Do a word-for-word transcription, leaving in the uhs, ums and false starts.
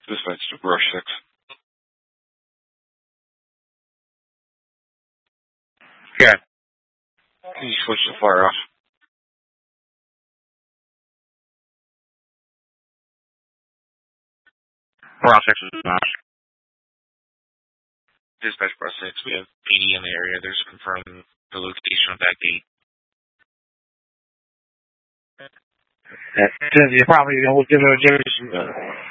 Dispatch to brush six. Okay. Can you switch the fire off? Brush six is not. Dispatch brush six. We have eighty in the area. There's confirmed the location of that gate. That, you probably going to give it a